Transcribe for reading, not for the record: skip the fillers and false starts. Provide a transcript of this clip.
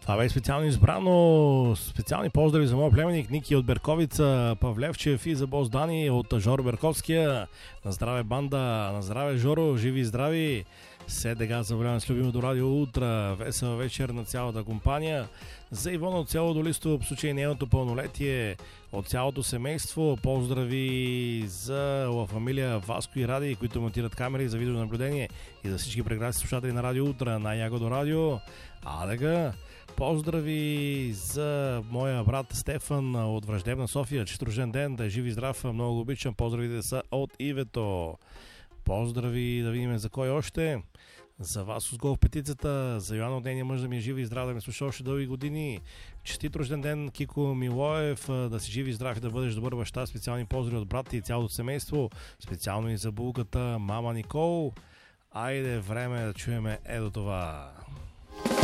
Това бе специално избрано. Специални поздрави за моят племенник Ники от Берковица, Павлевчев и за бос Дани от Жоро Берковския. На здраве, банда! На здраве, Жоро! Живи и здрави! Сега забравяме с любимото радио Утра. Весел вечер на цялата компания. За Ивона от село Долистово, по случай нейното пълнолетие, от цялото семейство. Поздрави за Ла Фамилия Васко и Ради, които монтират камери за видеонаблюдение, и за всички прекрасни слушатели на Радио Утра, на Ягодо Радио. Адега! Поздрави за моя брат Стефан от Враждебна София. Чист рожден ден, да е жив и здрав, много обичам. Поздравите са от Ивето. Поздрави, да видим за кой още. За вас от Гол в петицата, за Йоанна от нейния мъж, да ми е жив и здрав, да ме слуша още дълги години. Честит рожден ден, Кико Милоев, да си жив и здрав и да бъдеш добър баща. Специални поздрави от брата и цялото семейство. Специално и за булката мама Никол. Айде, време да чуеме ето това.